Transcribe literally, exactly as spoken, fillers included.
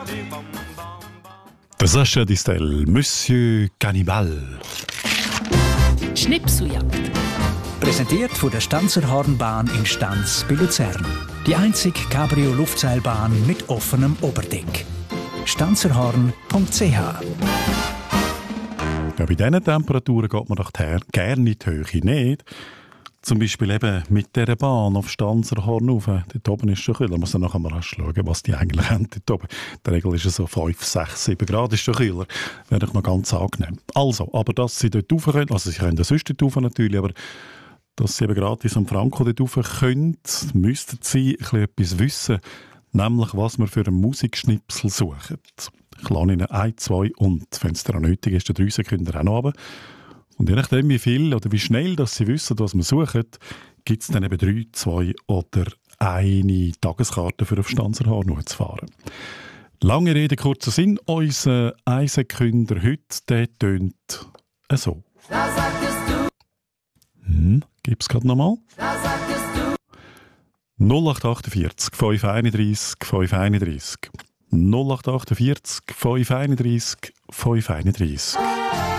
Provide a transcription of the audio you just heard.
Das Sacha Distel, Monsieur Cannibal. Schnipseljagd. Präsentiert von der Stanzer Hornbahn in Stanz bei Luzern. Die einzige Cabrio-Luftseilbahn mit offenem Oberdeck. stanzerhorn punkt c h. Ja, bei diesen Temperaturen geht man doch gerne in die Höhe nicht. Zum Beispiel eben mit dieser Bahn auf Stanzerhorn rauf. Dort oben ist schon kühl. Da muss man nachher mal schauen, was die eigentlich haben dort oben. In der Regel ist es so fünf, sechs, sieben Grad ist schon kühler. Wäre doch noch ganz angenehm. Also, aber dass sie dort rauf können, also sie können das sonst dort rauf natürlich, aber dass sie eben gratis am Franco dort rauf können, müssten sie ein bisschen etwas wissen. Nämlich, was wir für einen Musikschnipsel suchen. Ich lade Ihnen ein, zwei und, wenn es daran nötig ist, drei Sekunden auch noch runter. Und je nachdem, wie viel oder wie schnell dass Sie wissen, was wir suchen, gibt es dann eben drei, zwei oder eine Tageskarte für auf Stanzerhorn zu fahren. Lange Rede, kurzer Sinn. Unser Einsekünder heute, der tönt so. Da sagtest du. Hm, gibt es gerade nochmal? Da sagtest du. null acht achtundvierzig, fünf einunddreißig, fünf einunddreißig. null acht achtundvierzig, fünf einunddreißig, fünf einunddreißig.